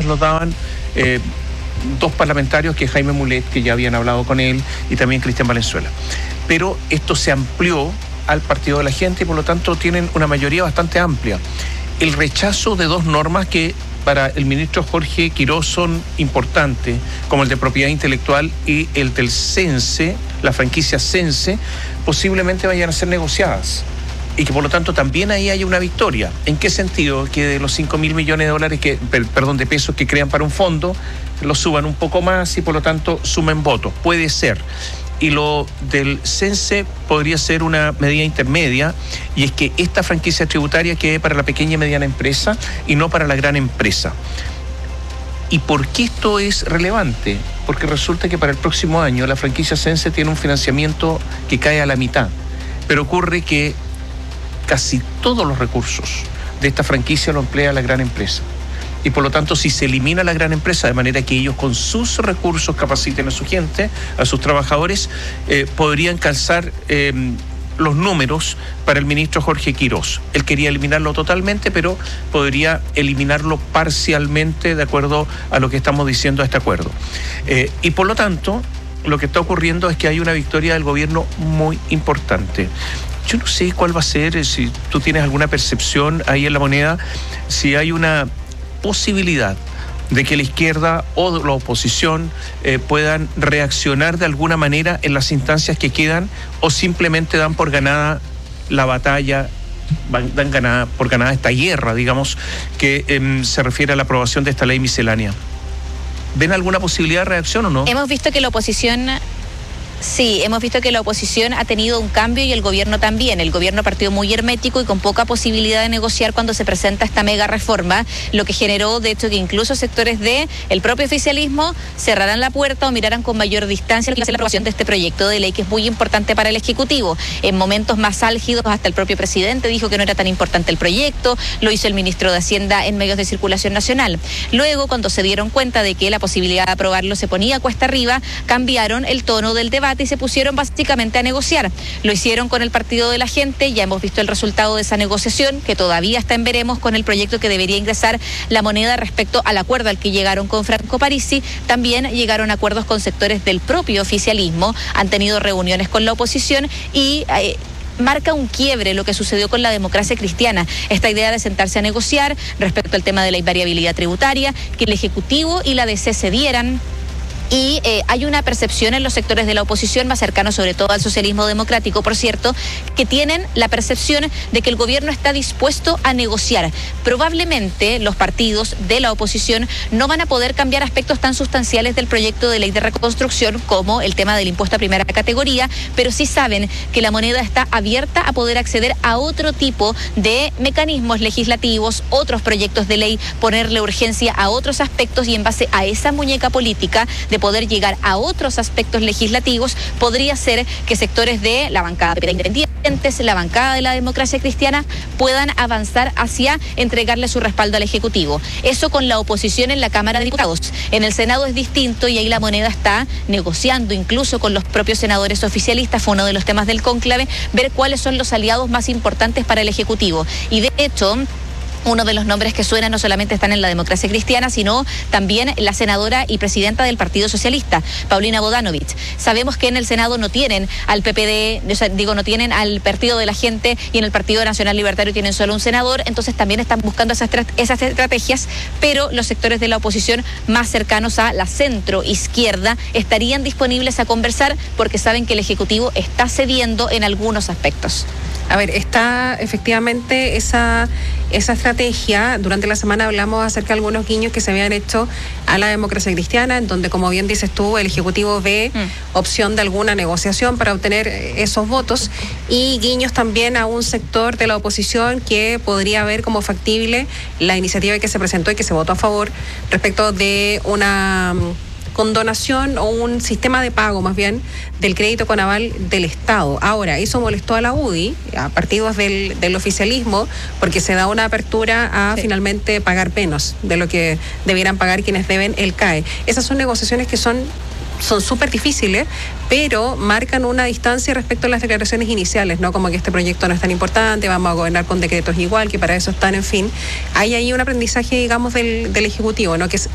los daban dos parlamentarios, que Jaime Mulet, que ya habían hablado con él, y también Cristian Valenzuela. Pero esto se amplió al Partido de la Gente y por lo tanto tienen una mayoría bastante amplia. El rechazo de dos normas que para el ministro Jorge Quirós son importantes, como el de propiedad intelectual y el del CENSE, la franquicia CENSE, posiblemente vayan a ser negociadas. Y que por lo tanto también ahí hay una victoria. ¿En qué sentido? Que de los 5.000 millones de dólares de pesos que crean para un fondo, los suban un poco más y por lo tanto sumen votos. Puede ser. Y lo del CENSE podría ser una medida intermedia, y es que esta franquicia tributaria quede para la pequeña y mediana empresa y no para la gran empresa. ¿Y por qué esto es relevante? Porque resulta que para el próximo año la franquicia CENSE tiene un financiamiento que cae a la mitad, pero ocurre que casi todos los recursos de esta franquicia lo emplea la gran empresa. Y por lo tanto, si se elimina la gran empresa de manera que ellos con sus recursos capaciten a su gente, a sus trabajadores, podrían calzar los números para el ministro Jorge Quirós. Él quería eliminarlo totalmente, pero podría eliminarlo parcialmente de acuerdo a lo que estamos diciendo a este acuerdo. Y por lo tanto, lo que está ocurriendo es que hay una victoria del gobierno muy importante. Yo no sé cuál va a ser, si tú tienes alguna percepción ahí en La Moneda, si hay una posibilidad de que la izquierda o la oposición puedan reaccionar de alguna manera en las instancias que quedan, o simplemente dan por ganada la batalla, dan por ganada esta guerra, digamos, que se refiere a la aprobación de esta ley miscelánea. ¿Ven alguna posibilidad de reacción o no? Hemos visto que la oposición ha tenido un cambio y el gobierno también. El gobierno partió muy hermético y con poca posibilidad de negociar cuando se presenta esta mega reforma, lo que generó, de hecho, que incluso sectores del propio oficialismo cerraran la puerta o miraran con mayor distancia la aprobación de este proyecto de ley, que es muy importante para el Ejecutivo. En momentos más álgidos, hasta el propio presidente dijo que no era tan importante el proyecto, lo hizo el ministro de Hacienda en medios de circulación nacional. Luego, cuando se dieron cuenta de que la posibilidad de aprobarlo se ponía cuesta arriba, cambiaron el tono del debate y se pusieron básicamente a negociar. Lo hicieron con el Partido de la Gente, ya hemos visto el resultado de esa negociación, que todavía está en veremos con el proyecto que debería ingresar La Moneda respecto al acuerdo al que llegaron con Franco Parisi. También llegaron a acuerdos con sectores del propio oficialismo, han tenido reuniones con la oposición y marca un quiebre lo que sucedió con la Democracia Cristiana, esta idea de sentarse a negociar respecto al tema de la invariabilidad tributaria, que el Ejecutivo y la DC cedieran. Y hay una percepción en los sectores de la oposición, más cercanos sobre todo al socialismo democrático, por cierto, que tienen la percepción de que el gobierno está dispuesto a negociar. Probablemente los partidos de la oposición no van a poder cambiar aspectos tan sustanciales del proyecto de ley de reconstrucción como el tema del impuesto a primera categoría, pero sí saben que La Moneda está abierta a poder acceder a otro tipo de mecanismos legislativos, otros proyectos de ley, ponerle urgencia a otros aspectos, y en base a esa muñeca política de poder llegar a otros aspectos legislativos, podría ser que sectores de la bancada de independientes, la bancada de la Democracia Cristiana, puedan avanzar hacia entregarle su respaldo al Ejecutivo. Eso con la oposición en la Cámara de Diputados. En el Senado es distinto y ahí La Moneda está negociando incluso con los propios senadores oficialistas. Fue uno de los temas del cónclave, ver cuáles son los aliados más importantes para el Ejecutivo. Y de hecho, uno de los nombres que suenan no solamente están en la Democracia Cristiana, sino también la senadora y presidenta del Partido Socialista, Paulina Bodanovich. Sabemos que en el Senado no tienen al PPD, no tienen al Partido de la Gente, y en el Partido Nacional Libertario tienen solo un senador, entonces también están buscando esas estrategias, pero los sectores de la oposición más cercanos a la centro izquierda estarían disponibles a conversar porque saben que el Ejecutivo está cediendo en algunos aspectos. A ver, está efectivamente esa estrategia. Durante la semana hablamos acerca de algunos guiños que se habían hecho a la Democracia Cristiana, en donde, como bien dices tú, el Ejecutivo ve opción de alguna negociación para obtener esos votos, y guiños también a un sector de la oposición que podría ver como factible la iniciativa que se presentó y que se votó a favor respecto de una condonación o un sistema de pago más bien del crédito con aval del Estado. Ahora, eso molestó a la UDI, a partidos del oficialismo, porque se da una apertura a finalmente pagar menos de lo que debieran pagar quienes deben el CAE. Esas son negociaciones que son súper difíciles, pero marcan una distancia respecto a las declaraciones iniciales, ¿no? Como que este proyecto no es tan importante, vamos a gobernar con decretos igual, que para eso están, en fin. Hay ahí un aprendizaje, digamos, del Ejecutivo, ¿no? Que es